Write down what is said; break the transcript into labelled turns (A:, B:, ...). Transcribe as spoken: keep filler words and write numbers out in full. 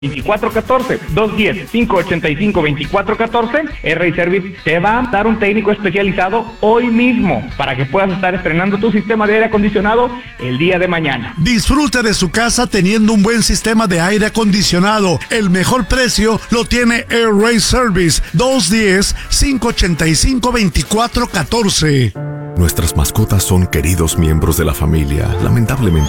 A: veinticuatro catorce, dos uno cero, cinco ocho cinco, veinticuatro catorce. R Service te va a dar un técnico especializado hoy mismo para que puedas estar estrenando tu sistema de aire acondicionado el día de mañana.
B: Disfrute de su casa teniendo un buen sistema de aire acondicionado. El mejor precio lo tiene Air Service, dos uno cero, cinco ocho cinco, veinticuatro catorce.
C: Nuestras mascotas son queridos miembros de la familia. Lamentablemente